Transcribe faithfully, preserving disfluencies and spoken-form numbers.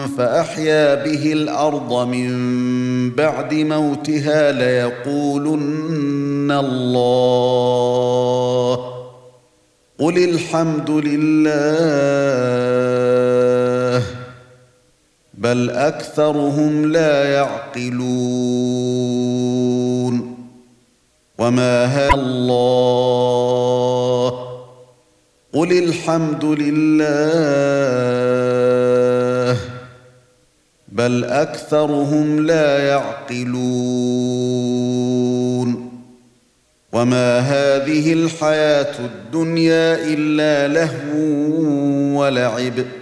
فأحيا به الأرض من بعد موتها ليقولن الله قل الحمد لله بل أكثرهم لا يعقلون وما هذا الله قل الحمد لله بل أكثرهم لا يعقلون وما هذه الحياة الدنيا إلا لهو ولعب